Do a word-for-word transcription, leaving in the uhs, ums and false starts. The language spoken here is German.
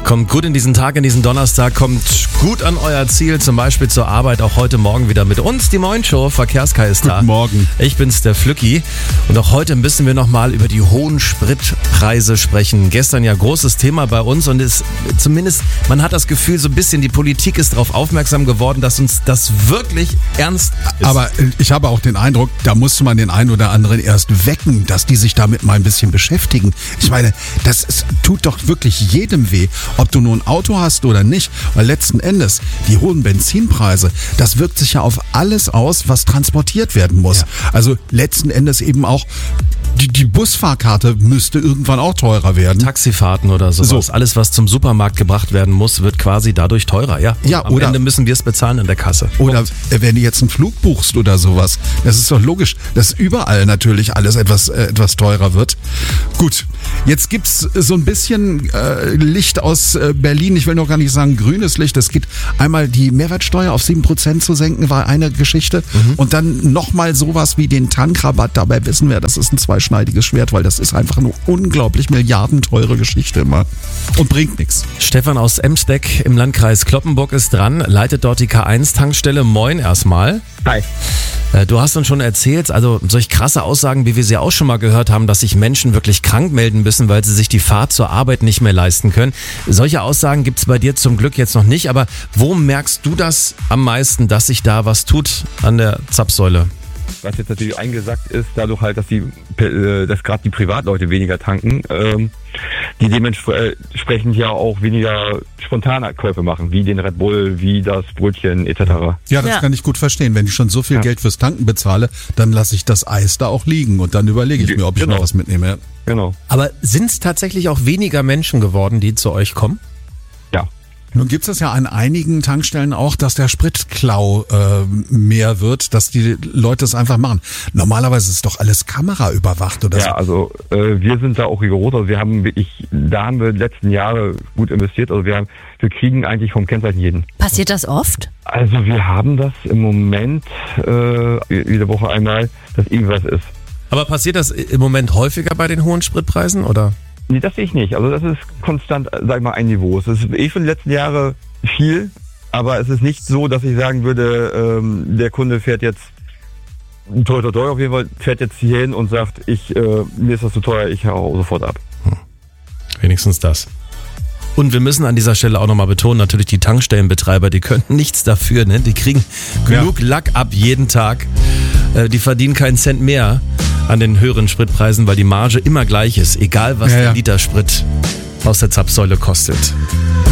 Kommt gut in diesen Tag, in diesen Donnerstag, kommt gut an euer Ziel, zum Beispiel zur Arbeit, auch heute Morgen wieder mit uns, die Moin Show, Verkehrskei ist da. Guten Morgen. Ich bin's, der Flücki, und auch heute müssen wir nochmal über die hohen Spritpreise sprechen. Gestern ja großes Thema bei uns und ist zumindest, man hat das Gefühl, so ein bisschen die Politik ist darauf aufmerksam geworden, dass uns das wirklich ernst ist. Aber ich habe auch den Eindruck, da musste man den einen oder anderen erst wecken, dass die sich damit mal ein bisschen beschäftigen. Ich meine, das ist, tut doch wirklich jedem weh, ob du nun ein Auto hast oder nicht, weil letzten Endes die hohen Benzinpreise, das wirkt sich ja auf alles aus, was transportiert werden muss. Ja. Also letzten Endes eben auch die, die Busfahrkarte müsste irgendwann auch teurer werden. Taxifahrten oder sowas. So. Alles, was zum Supermarkt gebracht werden muss, wird quasi dadurch teurer. Ja, ja, am oder, Ende müssen wir es bezahlen in der Kasse. Oder wenn du jetzt einen Flug buchst oder sowas, das ist doch logisch, dass überall natürlich alles etwas, äh, etwas teurer wird. Gut, jetzt gibt's so ein bisschen äh, Licht aus äh, Berlin. Ich will noch gar nicht sagen grünes Licht. Es geht einmal die Mehrwertsteuer auf sieben Prozent zu senken, war eine Geschichte. Mhm. Und dann nochmal sowas wie den Tankrabatt. Dabei wissen wir, das ist ein zweischneidiges Schwert, weil das ist einfach eine unglaublich milliardenteure Geschichte immer. Und bringt nichts. Stefan aus Emsdeck im Landkreis Cloppenburg ist dran, leitet dort die K eins Tankstelle. Moin erstmal. Hi. Du hast uns schon erzählt, also solch krasse Aussagen, wie wir sie auch schon mal gehört haben, dass sich Menschen wirklich krank melden müssen, weil sie sich die Fahrt zur Arbeit nicht mehr leisten können. Solche Aussagen gibt es bei dir zum Glück jetzt noch nicht, aber wo merkst du das am meisten, dass sich da was tut an der Zapfsäule? Was jetzt natürlich eingesackt ist, dadurch halt, dass die, dass gerade die Privatleute weniger tanken, ähm, die dementsprechend ja auch weniger spontane Käufe machen, wie den Red Bull, wie das Brötchen et cetera. Ja, das ja. kann ich gut verstehen. Wenn ich schon so viel ja. Geld fürs Tanken bezahle, dann lasse ich das Eis da auch liegen und dann überlege ich mir, ob ich genau. noch was mitnehme. Genau. Aber sind es tatsächlich auch weniger Menschen geworden, die zu euch kommen? Ja. Nun gibt es ja an einigen Tankstellen auch, dass der Spritklau äh, mehr wird, dass die Leute es einfach machen. Normalerweise ist doch alles kameraüberwacht oder ja, so. Ja, also äh, wir sind da auch rigoros. Also wir haben wirklich, da haben wir die letzten Jahre gut investiert. Also wir haben, wir kriegen eigentlich vom Kennzeichen jeden. Passiert das oft? Also wir haben das im Moment äh, jede Woche einmal, dass irgendwas ist. Aber passiert das im Moment häufiger bei den hohen Spritpreisen, oder? Nee, das sehe ich nicht. Also das ist konstant, sag ich mal, ein Niveau. Es ist eh für die letzten Jahre viel, aber es ist nicht so, dass ich sagen würde, ähm, der Kunde fährt jetzt, teuer, teuer, teuer auf jeden Fall, fährt jetzt hier hin und sagt, ich, äh, mir ist das zu teuer, ich hau sofort ab. Hm. Wenigstens das. Und wir müssen an dieser Stelle auch nochmal betonen, natürlich die Tankstellenbetreiber, die können nichts dafür, ne? Die kriegen genug ja. Lack ab jeden Tag. Äh, die verdienen keinen Cent mehr an den höheren Spritpreisen, weil die Marge immer gleich ist, egal was ja, der ja. Liter Sprit aus der Zapfsäule kostet.